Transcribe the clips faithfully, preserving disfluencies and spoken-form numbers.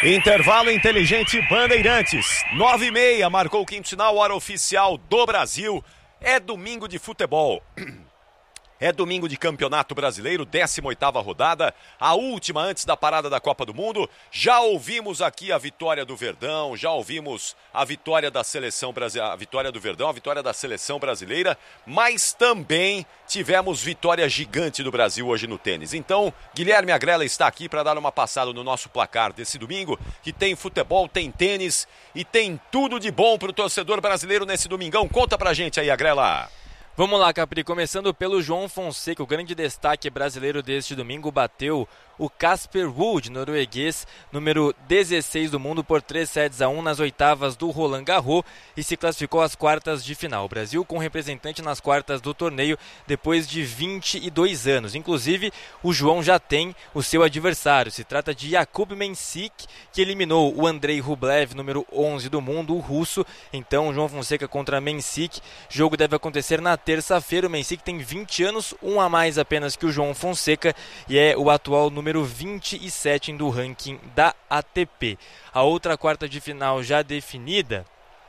Intervalo inteligente Bandeirantes, nove e meia, marcou o quinto sinal, hora oficial do Brasil. É domingo de futebol. É domingo de Campeonato Brasileiro, décima oitava rodada, a última antes da parada da Copa do Mundo. Já ouvimos aqui a vitória do Verdão, já ouvimos a vitória da seleção brasileira, a vitória do Verdão, a vitória da seleção brasileira, mas também tivemos vitória gigante do Brasil hoje no tênis. Então, Guilherme Agrela está aqui para dar uma passada no nosso placar desse domingo, que tem futebol, tem tênis e tem tudo de bom para o torcedor brasileiro nesse domingão. Conta pra gente aí, Agrela. Vamos lá, Capri, começando pelo João Fonseca, o grande destaque brasileiro deste domingo bateu o Casper Ruud, norueguês, número dezesseis do mundo, por três sets a um nas oitavas do Roland Garros e se classificou às quartas de final. O Brasil com representante nas quartas do torneio depois de vinte e dois anos. Inclusive, o João já tem o seu adversário. Se trata de Jakub Mensik, que eliminou o Andrei Rublev, número onze do mundo, o russo. Então, João Fonseca contra Mensik. Jogo deve acontecer na terça-feira. O Mensik tem vinte anos, um a mais apenas que o João Fonseca, e é o atual número vinte e sete do ranking da A T P. A outra quarta de final já definida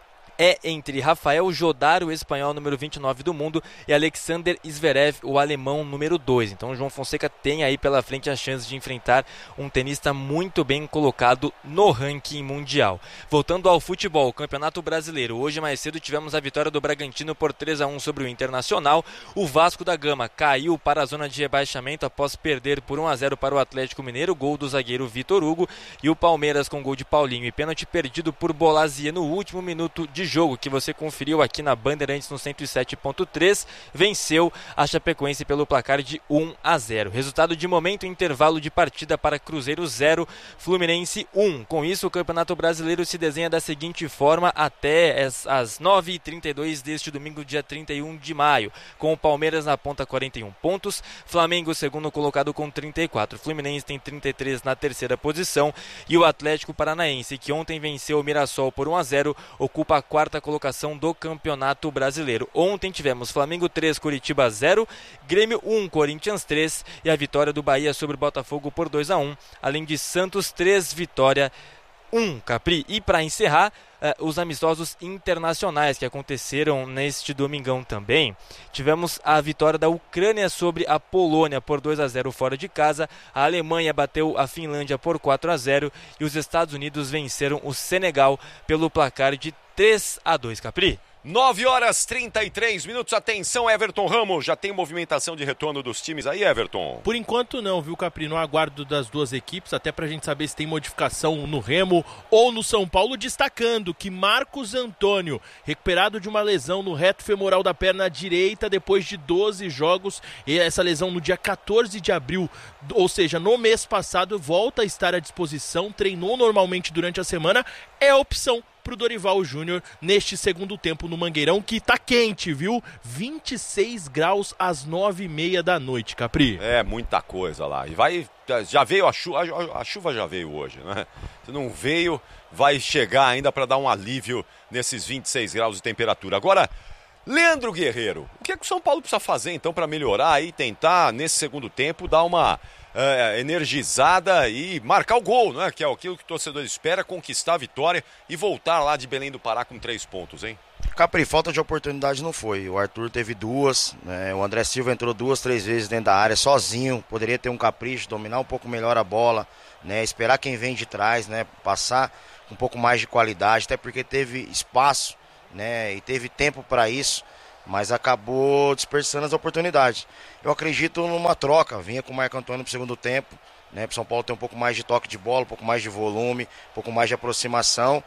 é entre Rafael Jodar, o espanhol número vinte e nove do mundo, e Alexander Zverev, o alemão número dois. Então o João Fonseca tem aí pela frente a chance de enfrentar um tenista muito bem colocado no ranking mundial. Voltando ao futebol, o Campeonato Brasileiro. Hoje mais cedo tivemos a vitória do Bragantino por três a um sobre o Internacional. O Vasco da Gama caiu para a zona de rebaixamento após perder por um a zero para o Atlético Mineiro, gol do zagueiro Vitor Hugo, e o Palmeiras com gol de Paulinho e pênalti perdido por Bolassia no último minuto de jogo, que você conferiu aqui na Bandeirantes no cento e sete ponto três, venceu a Chapecoense pelo placar de um a zero. Resultado de momento, intervalo de partida para Cruzeiro zero, Fluminense um. Com isso, o Campeonato Brasileiro se desenha da seguinte forma até as nove e trinta e dois deste domingo, dia trinta e um de maio, com o Palmeiras na ponta, quarenta e um pontos, Flamengo segundo colocado com trinta e quatro, Fluminense tem trinta e três na terceira posição, e o Atlético Paranaense, que ontem venceu o Mirassol por um a zero, ocupa a quarta colocação do Campeonato Brasileiro. Ontem tivemos Flamengo três, Curitiba zero, Grêmio um, Corinthians três, e a vitória do Bahia sobre o Botafogo por dois a um, além de Santos três, Vitória um, Capri. E para encerrar, uh, os amistosos internacionais que aconteceram neste domingão também. Tivemos a vitória da Ucrânia sobre a Polônia por dois a zero fora de casa, a Alemanha bateu a Finlândia por quatro a zero e os Estados Unidos venceram o Senegal pelo placar de três a dois, Capri. nove horas e trinta e três minutos, atenção Everton Ramos, já tem movimentação de retorno dos times aí, Everton? Por enquanto não, viu, Capri? No aguardo das duas equipes, até pra gente saber se tem modificação no Remo ou no São Paulo, destacando que Marcos Antônio, recuperado de uma lesão no reto femoral da perna direita depois de doze jogos, e essa lesão no dia quatorze de abril, ou seja, no mês passado, volta a estar à disposição, treinou normalmente durante a semana, é a opção pro Dorival Júnior neste segundo tempo no Mangueirão, que tá quente, viu? vinte e seis graus às nove e meia da noite, Capri. É, muita coisa lá. E vai, já veio a chuva, a chuva já veio hoje, né? Se não veio, vai chegar ainda para dar um alívio nesses vinte e seis graus de temperatura. Agora, Leandro Guerreiro, o que é que o São Paulo precisa fazer então para melhorar e tentar nesse segundo tempo dar uma É, energizada e marcar o gol, né? Que é aquilo que o torcedor espera, conquistar a vitória e voltar lá de Belém do Pará com três pontos, hein? Capri, falta de oportunidade não foi. O Arthur teve duas, né? O André Silva entrou duas, três vezes dentro da área sozinho, poderia ter um capricho, dominar um pouco melhor a bola, né? Esperar quem vem de trás, né? Passar com um pouco mais de qualidade, até porque teve espaço, né? E teve tempo para isso, mas acabou dispersando as oportunidades. Eu acredito numa troca, vinha com o Marco Antônio pro segundo tempo, né, para o São Paulo ter um pouco mais de toque de bola, um pouco mais de volume, um pouco mais de aproximação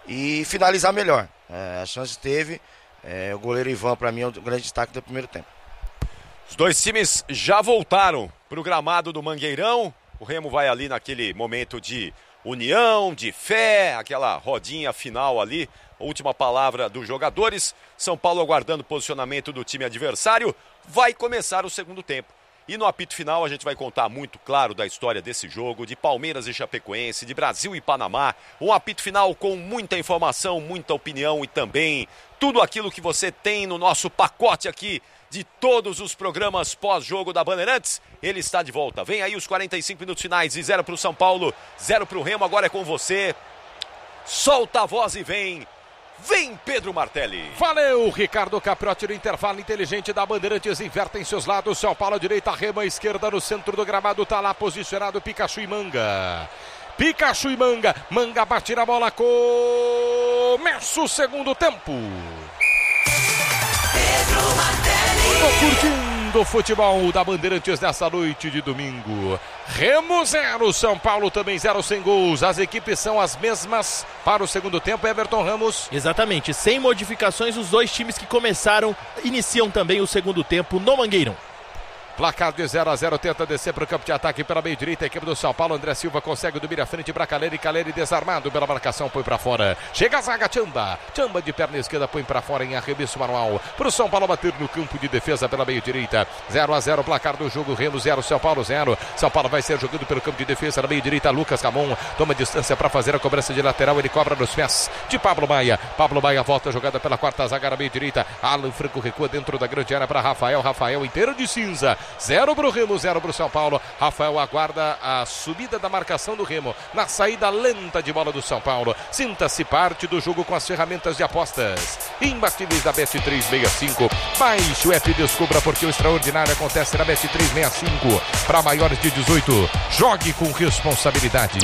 e finalizar melhor. É, a chance teve, é, o goleiro Ivan para mim é o grande destaque do primeiro tempo. Os dois times já voltaram pro gramado do Mangueirão, o Remo vai ali naquele momento de união, de fé, aquela rodinha final ali, última palavra dos jogadores. São Paulo aguardando o posicionamento do time adversário. Vai começar o segundo tempo. E no apito final a gente vai contar muito claro da história desse jogo, de Palmeiras e Chapecoense, de Brasil e Panamá. Um apito final com muita informação, muita opinião e também tudo aquilo que você tem no nosso pacote aqui de todos os programas pós-jogo da Bandeirantes. Ele está de volta. Vem aí os quarenta e cinco minutos finais e zero para o São Paulo, zero para o Remo. Agora é com você. Solta a voz e vem. Vem, Pedro Martelli. Valeu, Ricardo Capriotti no intervalo inteligente da Bandeirantes. Invertem seus lados. São Paulo à direita, Remo à esquerda no centro do gramado. Tá lá posicionado Pikachu e Manga. Pikachu e Manga. Manga bate na bola. Começa o segundo tempo. Pedro Martelli. Tô curtindo o futebol da Bandeirantes nessa noite de domingo. Remo zero, São Paulo também zero, sem gols. As equipes são as mesmas para o segundo tempo. Everton Ramos. Exatamente, sem modificações, os dois times que começaram iniciam também o segundo tempo no Mangueirão. Placar de zero a zero, tenta descer para o campo de ataque pela meio direita, a equipe do São Paulo. André Silva consegue domínio à frente para Caleri, Caleri desarmado pela marcação, põe para fora. Chega a zaga, Tchamba, Tchamba de perna esquerda, põe para fora em arremesso manual. Para o São Paulo bater no campo de defesa pela meio direita. zero a zero, placar do jogo, Remo zero, São Paulo zero. São Paulo vai ser jogando pelo campo de defesa na meio direita. Lucas Ramon toma distância para fazer a cobrança de lateral, ele cobra nos pés de Pablo Maia. Pablo Maia volta a jogada pela quarta zaga na meio direita. Alan Franco recua dentro da grande área para Rafael. Rafael inteiro de cinza. zero para o Remo, zero para o São Paulo. Rafael aguarda a subida da marcação do Remo na saída lenta de bola do São Paulo. Sinta-se parte do jogo com as ferramentas de apostas imbatíveis da Bet trezentos e sessenta e cinco. Baixe o app e descubra porque o extraordinário acontece na Bet trezentos e sessenta e cinco. Para maiores de dezoito, jogue com responsabilidade.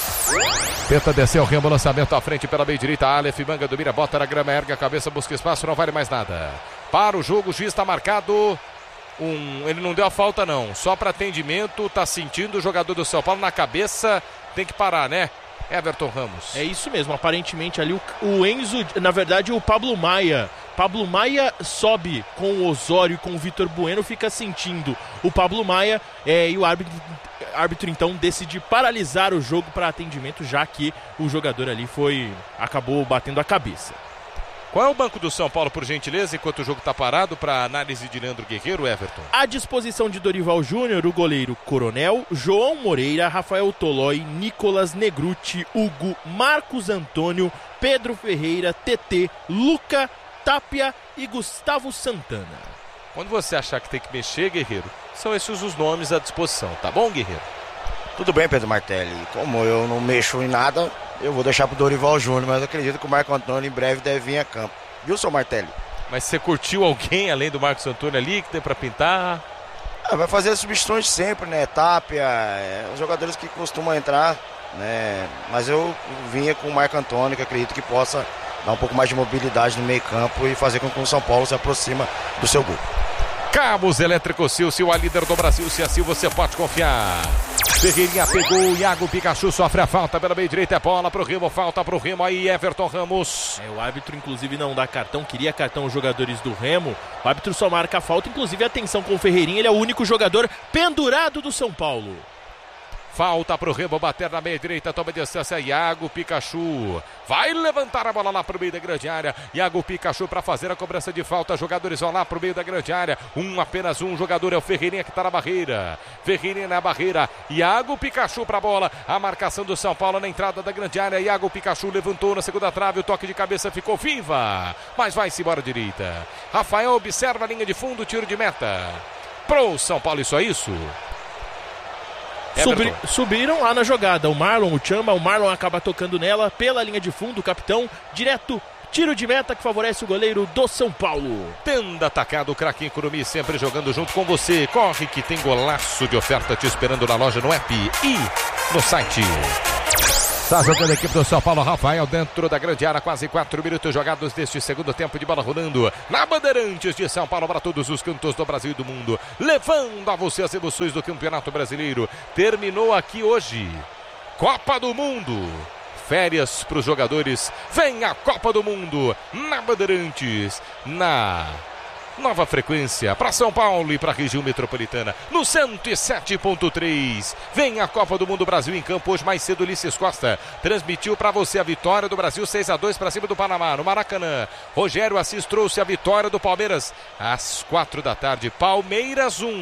Tenta descer o Remo, lançamento à frente pela meio direita. Aleph Manga domina, bota na grama, ergue a cabeça, busca espaço, não vale mais nada. Para o jogo, o juiz está marcado. Um, ele não deu a falta não, só para atendimento, tá sentindo o jogador do São Paulo na cabeça, tem que parar, né? Everton Ramos. É isso mesmo, aparentemente ali o, o Enzo, na verdade o Pablo Maia, Pablo Maia sobe com o Osório e com o Vitor Bueno, fica sentindo o Pablo Maia é, e o árbitro, árbitro então decide paralisar o jogo para atendimento, já que o jogador ali foi, acabou batendo a cabeça. Qual é o banco do São Paulo, por gentileza, enquanto o jogo está parado, para análise de Leandro Guerreiro, Everton? À disposição de Dorival Júnior, o goleiro Coronel, João Moreira, Rafael Tolói, Nicolas Negruti, Hugo, Marcos Antônio, Pedro Ferreira, T T, Luca, Tapia e Gustavo Santana. Quando você achar que tem que mexer, Guerreiro, são esses os nomes à disposição, tá bom, Guerreiro? Tudo bem, Pedro Martelli. Como eu não mexo em nada, eu vou deixar pro Dorival Júnior, mas acredito que o Marco Antônio em breve deve vir a campo. Viu, seu Martelli? Mas você curtiu alguém além do Marcos Antônio ali que tem pra pintar? Ah, vai fazer as substituições sempre, né? Tapia, é, os jogadores que costumam entrar, né? Mas eu vinha com o Marco Antônio, que acredito que possa dar um pouco mais de mobilidade no meio campo e fazer com que o São Paulo se aproxima do seu gol. Cabos Elétricos Silvio, a líder do Brasil, se assim você pode confiar. Ferreirinha pegou, Iago Pikachu sofre a falta pela meio direita, é bola pro Remo, falta pro Remo aí, Everton Ramos. É, o árbitro inclusive não dá cartão, queria cartão os jogadores do Remo, o árbitro só marca a falta, inclusive atenção com o Ferreirinha, ele é o único jogador pendurado do São Paulo. Falta pro Remo bater na meia direita, toma distância, Iago Pikachu. Vai levantar a bola lá pro meio da grande área. Iago Pikachu para fazer a cobrança de falta. Jogadores vão lá pro meio da grande área. Um, apenas um jogador é o Ferreirinha que tá na barreira. Ferreirinha na barreira. Iago Pikachu pra bola. A marcação do São Paulo na entrada da grande área. Iago Pikachu levantou na segunda trave. O toque de cabeça ficou viva. Mas vai-se embora à direita. Rafael observa a linha de fundo, tiro de meta. Pro São Paulo, isso é isso. Subi, subiram lá na jogada, o Marlon, o Tchamba, o Marlon acaba tocando nela pela linha de fundo, o capitão, direto, tiro de meta que favorece o goleiro do São Paulo. Tenda atacado, o craque Curumi sempre jogando junto com você. Corre que tem golaço de oferta te esperando na loja, no app e no site. Está jogando a equipe do São Paulo, Rafael dentro da grande área, quase quatro minutos jogados deste segundo tempo de bola rolando. Na Bandeirantes de São Paulo para todos os cantos do Brasil e do mundo. Levando a você as emoções do Campeonato Brasileiro. Terminou aqui hoje. Copa do Mundo. Férias para os jogadores. Vem a Copa do Mundo na Bandeirantes. Na nova frequência para São Paulo e para a região metropolitana no cento e sete ponto três. Vem a Copa do Mundo, Brasil em campo. Hoje mais cedo Ulisses Costa transmitiu para você a vitória do Brasil seis a dois para cima do Panamá no Maracanã. Rogério Assis trouxe a vitória do Palmeiras às quatro da tarde. Palmeiras um,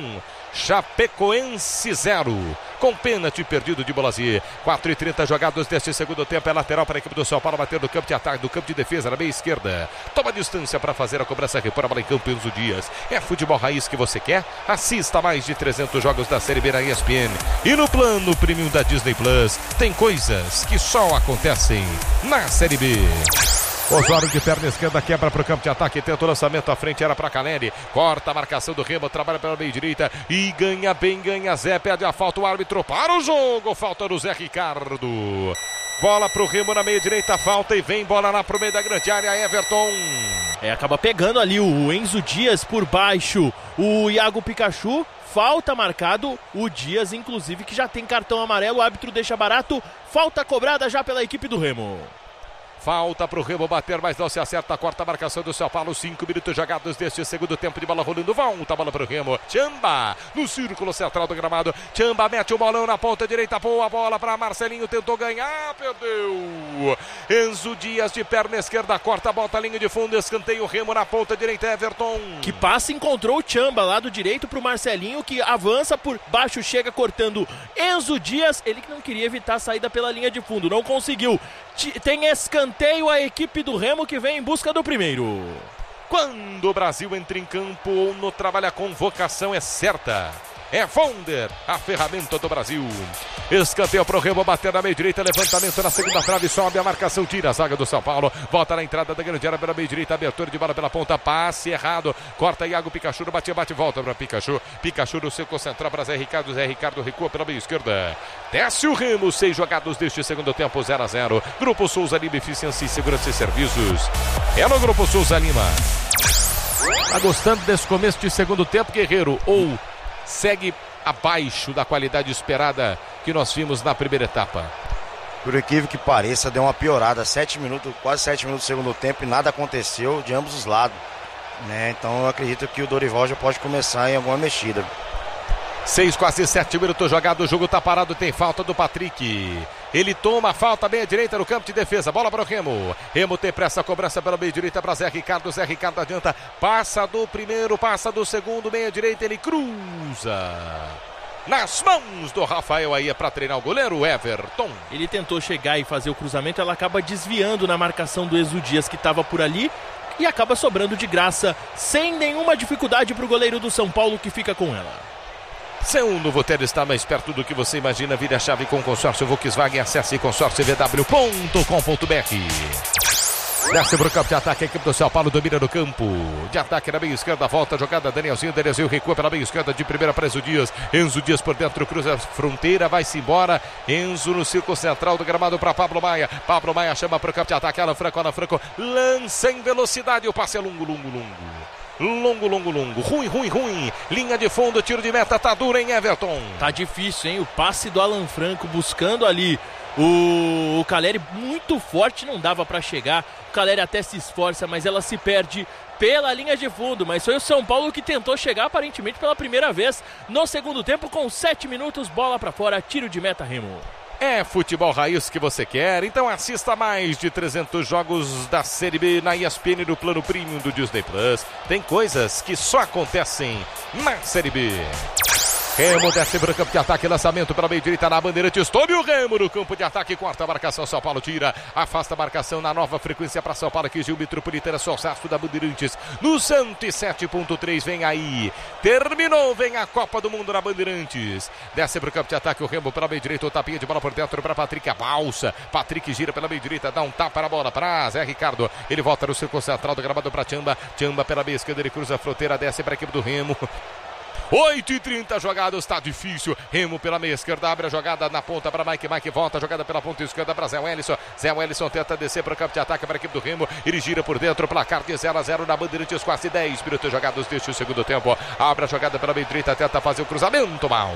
Chapecoense zero. Com pênalti perdido de Bolazzi. quatro e trinta jogados deste segundo tempo. É lateral para a equipe do São Paulo bater no campo de ataque, do campo de defesa, na meia esquerda. Toma distância para fazer a cobrança. Repõe a bola em campo, Enzo Dias. É futebol raiz que você quer? Assista mais de trezentos jogos da Série B na E S P N. E no plano premium da Disney Plus, tem coisas que só acontecem na Série B. Osório de perna esquerda, quebra para o campo de ataque, tenta o lançamento à frente, era para Caleri, corta a marcação do Remo, trabalha pela meia direita e ganha bem, ganha Zé, pede a falta, o árbitro para o jogo, falta do Zé Ricardo. Bola para o Remo na meia direita, falta e vem bola lá para o meio da grande área, Everton. É, acaba pegando ali o Enzo Dias por baixo, o Iago Pikachu. Falta marcado, o Dias inclusive que já tem cartão amarelo, o árbitro deixa barato, falta cobrada já pela equipe do Remo. Falta para o Remo bater, mas não se acerta. Corta a marcação do São Paulo. Cinco minutos jogados deste segundo tempo de bola rolando. Volta a bola para o Remo. Tchamba no círculo central do gramado. Tchamba mete o bolão na ponta direita. Boa bola para Marcelinho. Tentou ganhar. Perdeu. Enzo Dias de perna esquerda. Corta, bota a linha de fundo. Escanteio. Remo na ponta direita. Everton. Que passe encontrou o Tchamba lado direito para o Marcelinho, que avança por baixo. Chega cortando Enzo Dias. Ele que não queria evitar a saída pela linha de fundo. Não conseguiu. Tem escanteio a equipe do Remo que vem em busca do primeiro. Quando o Brasil entra em campo ou no trabalho, a convocação é certa. É Fonder, a ferramenta do Brasil. Escanteio pro Remo, bater na meia direita, levantamento na segunda trave, sobe a marcação, tira a zaga do São Paulo, volta na entrada da grande área pela meia direita, abertura de bola pela ponta, passe errado, corta Iago Pikachu, bate, bate, volta para Pikachu, Pikachu no círculo central para Zé Ricardo, Zé Ricardo recua pela meia esquerda, desce o Remo, seis jogados deste segundo tempo, zero a zero, Grupo Souza Lima, Eficiência e Segurança e Serviços, é no Grupo Souza Lima. Tá gostando desse começo de segundo tempo, Guerreiro, ou segue abaixo da qualidade esperada que nós vimos na primeira etapa? Por incrível que pareça, deu uma piorada. Sete minutos, quase sete minutos do segundo tempo e nada aconteceu de ambos os lados, né? Então eu acredito que o Dorival já pode começar em alguma mexida. Seis, quase sete minutos jogado, o jogo tá parado, tem falta do Patrick. Ele toma a falta, meia direita no campo de defesa, bola para o Remo. Remo tem pressa, cobrança pela meia direita para Zé Ricardo, Zé Ricardo adianta, passa do primeiro, passa do segundo, meia direita, ele cruza. Nas mãos do Rafael, aí é para treinar o goleiro Everton. Ele tentou chegar e fazer o cruzamento, ela acaba desviando na marcação do Enzo Dias que estava por ali e acaba sobrando de graça, sem nenhuma dificuldade para o goleiro do São Paulo que fica com ela. Seu novo hotel está mais perto do que você imagina. Vire a chave com o consórcio Volkswagen. Acesse consórcio v w ponto com ponto b r. Desce para o campo de ataque. A equipe do São Paulo domina no campo de ataque na meia esquerda. Volta a jogada. Danielzinho. Danielzinho recua pela meia esquerda. De primeira para Enzo Dias. Enzo Dias por dentro. Cruza a fronteira. Vai-se embora. Enzo no círculo central do gramado para Pablo Maia. Pablo Maia chama para o campo de ataque. Alan Franco. Alan Franco lança em velocidade. O passe é longo, longo, longo. Longo, longo, longo. Ruim, ruim, ruim. Linha de fundo, tiro de meta. Tá duro, hein, Everton? Tá difícil, hein? O passe do Alan Franco buscando ali o, o Caleri muito forte. Não dava pra chegar. O Caleri até se esforça, mas ela se perde pela linha de fundo. Mas foi o São Paulo que tentou chegar aparentemente pela primeira vez no segundo tempo com sete minutos. Bola pra fora, tiro de meta, Remo. É futebol raiz que você quer? Então assista mais de trezentos jogos da Série B na E S P N no plano premium do Disney Plus. Tem coisas que só acontecem na Série B. Remo desce para o campo de ataque, lançamento pela meia direita na Bandeirantes, tome o Remo no campo de ataque, corta a marcação, São Paulo tira, afasta a marcação na nova frequência para São Paulo, aqui Gil Metropolitana, Sosasco da Bandeirantes, no cento e sete ponto três, vem aí, terminou, vem a Copa do Mundo na Bandeirantes, desce para o campo de ataque, o Remo pela meia direita, o tapinha de bola por dentro para Patrick, a balsa, Patrick gira pela meia direita, dá um tapa na bola para Zé Ricardo, ele volta no círculo central do gramado para Tchamba, Tchamba pela meia esquerda, ele cruza a fronteira, desce para a equipe do Remo. oito e trinta jogados, está difícil. Remo pela meia esquerda, abre a jogada na ponta para Mike. Mike volta, jogada pela ponta esquerda para Zé Wellison. Zé Wellison tenta descer para o campo de ataque para a equipe do Remo. Ele gira por dentro, placar de zero a zero na Bandeirantes, quase dez minutos jogados deste segundo tempo. Abre a jogada pela meia direita, tenta fazer o cruzamento mal.